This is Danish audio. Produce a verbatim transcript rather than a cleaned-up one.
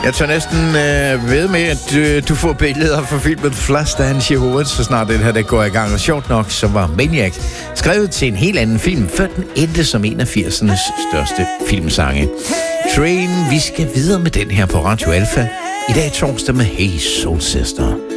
Jeg tager næsten øh, ved med, at øh, du får billeder fra filmen Flashdance i hovedet, så snart det her det går i gang. Og sjovt nok, så var Maniac skrevet til en helt anden film, før den endte som en af firsernes største filmsange. Train, vi skal videre med den her på Radio Alpha. I dag torsdag med Hey Soul Sister.